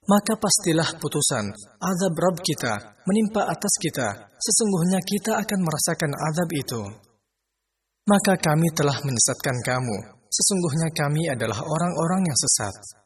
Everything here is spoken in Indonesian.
maka pastilah putusan azab Rabb kita menimpa atas kita. Sesungguhnya kita akan merasakan azab itu. Maka kami telah menyesatkan kamu. Sesungguhnya kami adalah orang-orang yang sesat.